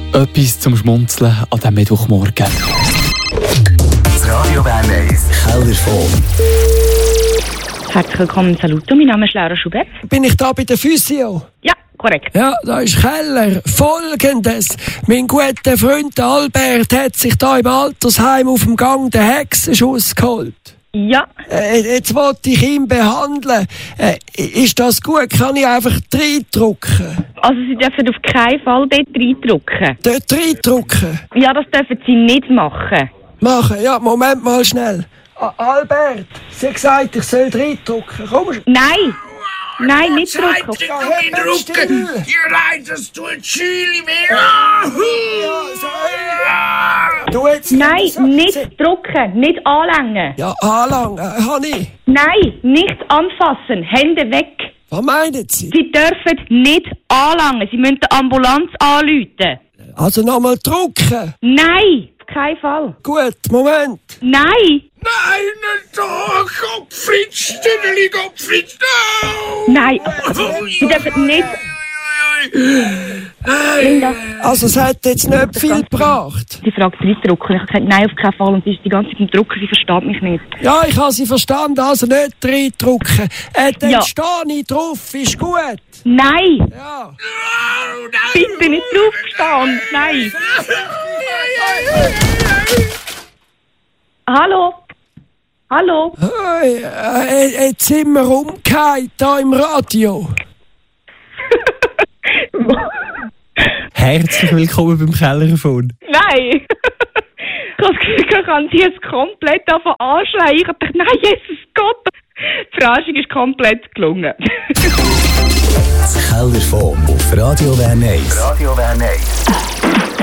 Etwas zum Schmunzeln an diesem Mittwochmorgen. Das Radio Bern 1 Kellerfon. Herzlich willkommen, Saluto. Mein Name ist Laura Schubert. Bin ich da bei der Physio? Ja, korrekt. Ja, da ist Keller. Folgendes. Mein guter Freund Albert hat sich da im Altersheim auf dem Gang den Hexenschuss geholt. Ja, Jetzt wollte ich ihn behandeln. Ist das gut? Kann ich einfach reindrücken? also Sie dürfen auf keinen Fall dort reindrücken. Dort reindrücken? Ja, das dürfen Sie nicht machen. Machen? Ja, Moment mal schnell. Albert, sie hat gesagt, ich soll reindrücken. Komm schon. Nein! Nein, nicht drücken. Hier leidest du ein Chili mehr. Du jetzt. Nein, nicht drücken, nicht anlängen. Ja, anlangen. Honey, Nein, nicht anfassen, Hände weg. was meinen Sie? Sie dürfen nicht anlangen, Sie müssen die Ambulanz anrufen. Also nochmal drücken. Nein, auf keinen Fall. Gut, Moment. Nein, Nein, doch, Gottfried, Stündeli, Gottfried, no! nein, Sie dürfen nicht. Linda, Also es hat jetzt nicht viel gebracht. sie fragt reindrücken. Ich habe gesagt, nein, auf keinen Fall. Und sie ist die ganze Zeit im Drucken, sie versteht mich nicht. Ja, ich habe sie verstanden, also nicht reindrücken. Dann Ja. stehe ich drauf, ist gut. Nein, Ja. bitte nicht draufgestanden. Nein. Hallo? Hallo? Hey, jetzt sind wir umgekehrt, hier im Radio. Herzlich willkommen beim Kellerfon. Nein! Ich kann sie jetzt komplett davon anschreien. Ich dachte, nein, Jesus Gott! Die Verarschung ist komplett gelungen. Das Kellerfon auf Radio Bern 1. Radio Bern 1.